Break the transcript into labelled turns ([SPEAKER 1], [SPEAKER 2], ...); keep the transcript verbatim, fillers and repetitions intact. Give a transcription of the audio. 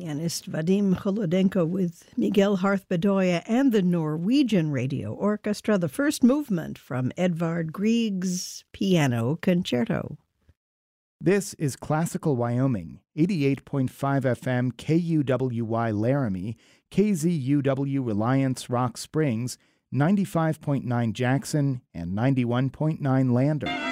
[SPEAKER 1] pianist Vadim Kholodenko with Miguel Harth-Bedoya and the Norwegian Radio Orchestra, the first movement from Edvard Grieg's Piano Concerto.
[SPEAKER 2] This is Classical Wyoming, eighty-eight point five F M K U W Y Laramie, K Z U W Reliance Rock Springs, ninety-five point nine Jackson, and ninety-one point nine Lander.